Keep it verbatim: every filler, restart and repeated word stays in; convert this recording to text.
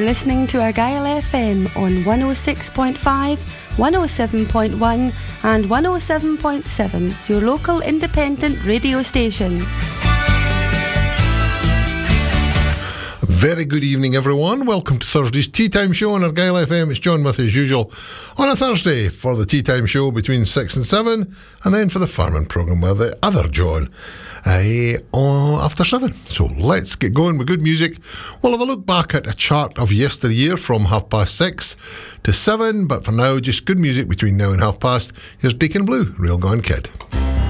You're listening to Argyll F M on one oh six point five, one oh seven point one and one oh seven point seven, your local independent radio station. Very good evening, everyone. Welcome to Thursday's Tea Time Show on Argyll F M. It's John with you as usual on a Thursday for the Tea Time Show between six and seven, and then for the farming programme with the other John uh, after seven. So let's get going with good music. We'll have a look back at a chart of yesteryear from half past six to seven, but for now, just good music between now and half past. Here's Deacon Blue, Real Gone Kid.